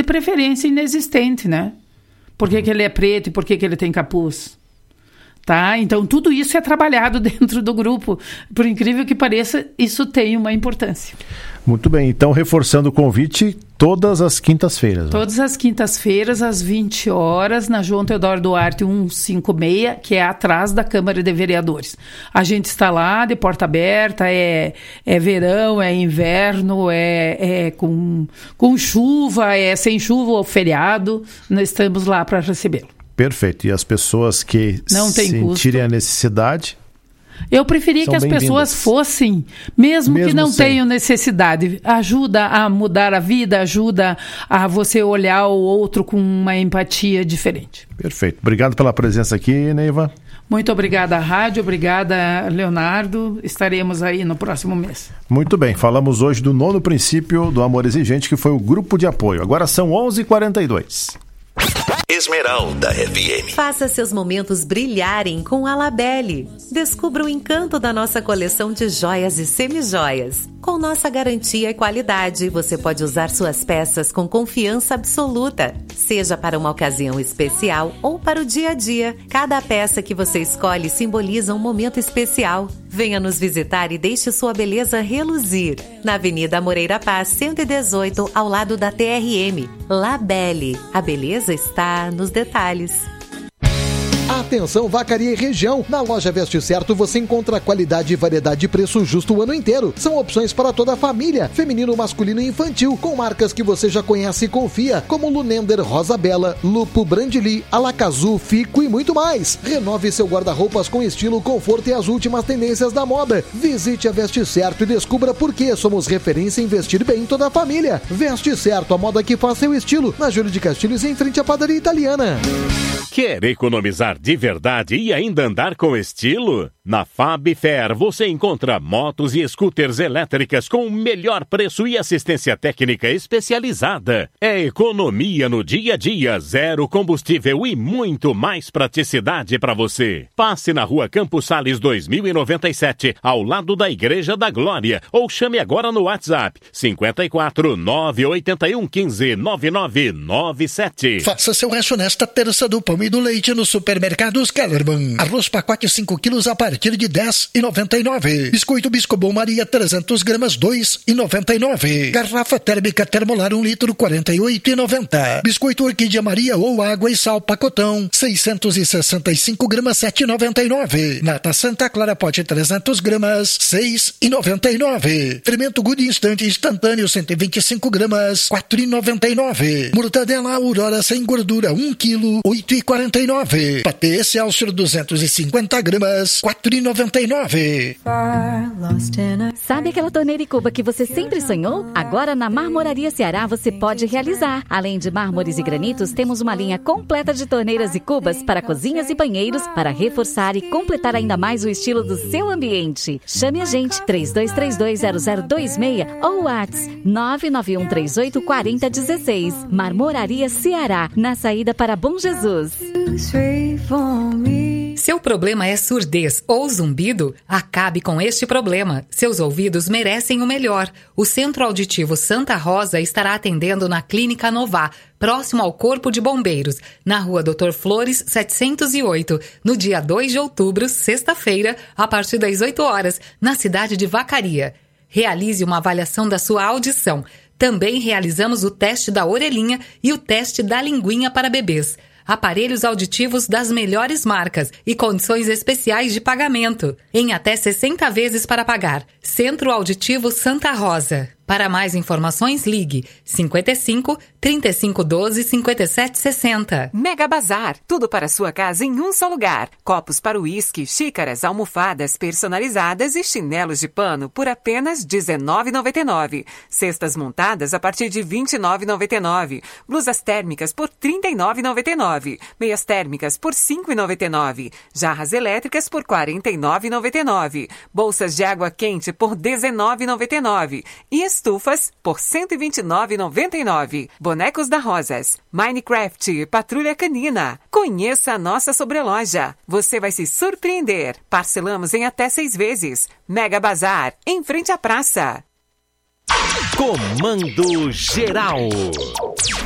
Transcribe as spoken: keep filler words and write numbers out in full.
de preferência inexistente, né? Por que que ele é preto e por que que ele tem capuz? Tá? Então, tudo isso é trabalhado dentro do grupo. Por incrível que pareça, isso tem uma importância. Muito bem. Então, reforçando o convite, todas as quintas-feiras. Né? Todas as quintas-feiras, às vinte horas, na João Teodoro Duarte cento e cinquenta e seis, que é atrás da Câmara de Vereadores. A gente está lá, de porta aberta, é, é verão, é inverno, é, é com, com chuva, é sem chuva ou feriado. Nós estamos lá para recebê-lo. Perfeito. E as pessoas que não sentirem custo. a necessidade... Eu preferia que as pessoas fossem, mesmo, mesmo que não sem. tenham necessidade. Ajuda a mudar a vida, ajuda a você olhar o outro com uma empatia diferente. Perfeito. Obrigado pela presença aqui, Neiva. Muito obrigada à rádio, obrigada, Leonardo. Estaremos aí no próximo mês. Muito bem. Falamos hoje do nono princípio do amor exigente, que foi o grupo de apoio. Agora são onze e quarenta e dois. Esmeralda F M. Faça seus momentos brilharem com a Labelle. Descubra o encanto da nossa coleção de joias e semijoias. Com nossa garantia e qualidade, você pode usar suas peças com confiança absoluta. Seja para uma ocasião especial ou para o dia a dia, cada peça que você escolhe simboliza um momento especial. Venha nos visitar e deixe sua beleza reluzir. Na Avenida Moreira Paz, cento e dezoito, ao lado da T R M. Labelle. A beleza está nos detalhes. Atenção, Vacaria e região. Na loja Veste Certo você encontra qualidade e variedade de preço justo o ano inteiro. São opções para toda a família, feminino, masculino e infantil, com marcas que você já conhece e confia, como Lunender, Rosa Bela, Lupo, Brandili, Alacazu, Fico e muito mais. Renove seu guarda-roupas com estilo, conforto e as últimas tendências da moda. Visite a Veste Certo e descubra por que somos referência em vestir bem toda a família. Veste Certo, a moda que faz seu estilo. Na Júlio de Castilhos, em frente à padaria italiana. Quer economizar de verdade e ainda andar com estilo? Na Fab Fair você encontra motos e scooters elétricas com o melhor preço e assistência técnica especializada. É economia no dia a dia, zero combustível e muito mais praticidade para você. Passe na Rua Campos Sales dois mil e noventa e sete, ao lado da Igreja da Glória, ou chame agora no WhatsApp cinco quatro, nove oito um, um cinco, nove nove nove sete. Faça seu rancho nesta terça do pão e do leite no Supermercados Kellerman. Arroz pacote cinco quilos a partir de dez reais e noventa e nove centavos. Biscoito Biscobon Maria trezentas gramas dois reais e noventa e nove centavos. Garrafa térmica Termolar um litro quarenta e oito reais e noventa centavos. Biscoito Orquídea Maria ou água e sal pacotão seiscentas e sessenta e cinco gramas sete reais e noventa e nove centavos. Nata Santa Clara pote trezentas gramas seis reais e noventa e nove centavos. Fermento Good Instante instantâneo cento e vinte e cinco gramas quatro reais e noventa e nove centavos. Mortadela Aurora sem gordura um quilo oito reais e quarenta e nove centavos. Patê Excelsior duzentas e cinquenta gramas quatro reais e noventa e nove centavos. Sabe aquela torneira e cuba que você sempre sonhou? Agora na Marmoraria Ceará você pode realizar. Além de mármores e granitos, temos uma linha completa de torneiras e cubas para cozinhas e banheiros para reforçar e completar ainda mais o estilo do seu ambiente. Chame a gente três dois três dois zero zero dois seis ou WhatsApp nove nove um três oito quatro zero um seis. Marmoraria Ceará, na saída para Bom Jesus. Seu problema é surdez ou zumbido? Acabe com este problema. Seus ouvidos merecem o melhor. O Centro Auditivo Santa Rosa estará atendendo na Clínica Nová, próximo ao Corpo de Bombeiros, na Rua doutor Flores, setecentos e oito, no dia dois de outubro, sexta-feira, a partir das oito horas, na cidade de Vacaria. Realize uma avaliação da sua audição. Também realizamos o teste da orelhinha e o teste da linguinha para bebês. Aparelhos auditivos das melhores marcas e condições especiais de pagamento. Em até sessenta vezes para pagar. Centro Auditivo Santa Rosa. Para mais informações, ligue cinquenta e cinco, trinta e cinco doze, cinquenta e sete sessenta. Mega Bazar, tudo para sua casa em um só lugar. Copos para uísque, xícaras, almofadas personalizadas e chinelos de pano por apenas dezenove reais e noventa e nove centavos. Cestas montadas a partir de vinte e nove reais e noventa e nove centavos. Blusas térmicas por trinta e nove reais e noventa e nove centavos. Meias térmicas por cinco reais e noventa e nove centavos. Jarras elétricas por quarenta e nove reais e noventa e nove centavos. Bolsas de água quente por dezenove reais e noventa e nove centavos. E estufas por cento e vinte e nove reais e noventa e nove centavos. Bonecos da Rosas, Minecraft, Patrulha Canina. Conheça a nossa sobreloja. Você vai se surpreender. Parcelamos em até seis vezes. Mega Bazar, em frente à praça. Comando Geral.